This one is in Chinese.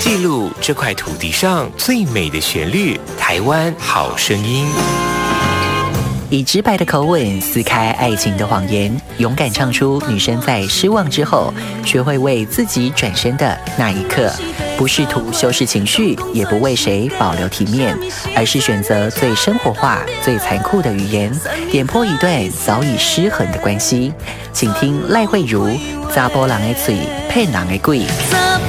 记录这块土地上最美的旋律，台湾好声音。 以直白的口吻撕开爱情的谎言，勇敢唱出女生在失望之后学会为自己转身的那一刻，不试图修饰情绪，也不为谁保留体面，而是选择最生活化、最残酷的语言，点破一段早已失衡的关系。请听赖慧如《查甫人的嘴，骗人的鬼》。